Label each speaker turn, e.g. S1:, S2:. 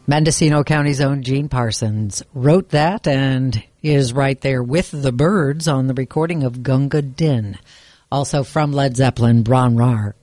S1: Mendocino County's own Gene Parsons wrote that and is right there with the Byrds on the recording of Gunga Din. Also from Led Zeppelin, Bron Rar